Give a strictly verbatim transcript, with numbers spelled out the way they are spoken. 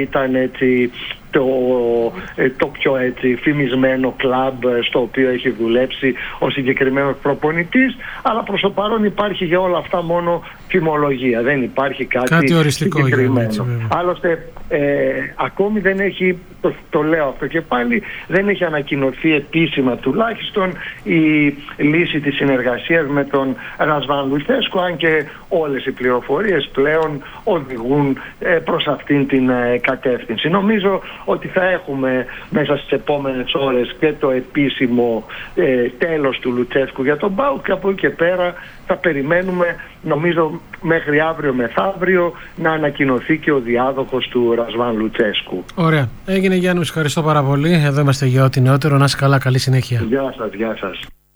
Ήταν έτσι το, το πιο έτσι φημισμένο κλαμπ στο οποίο έχει δουλέψει ο συγκεκριμένος προπονητής, αλλά προς το παρόν υπάρχει για όλα αυτά μόνο φημολογία, δεν υπάρχει κάτι, κάτι οριστικό συγκεκριμένο. Έτσι, άλλωστε ε, ακόμη δεν έχει, το, το λέω αυτό και πάλι, δεν έχει ανακοινωθεί επίσημα τουλάχιστον η λύση της συνεργασίας με τον Ρασβάν Λουτσέσκου, αν και όλες οι πληροφορίες πλέον οδηγούν ε, προς αυτήν την ε, κατεύθυνση. Νομίζω ότι θα έχουμε μέσα στις επόμενες ώρες και το επίσημο ε, τέλος του Λουτσέσκου για τον ΠΑΟΚ, και από εκεί και πέρα θα περιμένουμε, νομίζω μέχρι αύριο μεθαύριο, να ανακοινωθεί και ο διάδοχος του Ρασβάν Λουτσέσκου. Ωραία. Έγινε, Γιάννη, ευχαριστώ πάρα πολύ. Εδώ είμαστε για ό,τι νεότερο. Να είσαι καλά, καλή συνέχεια. Γεια σας, γεια σας.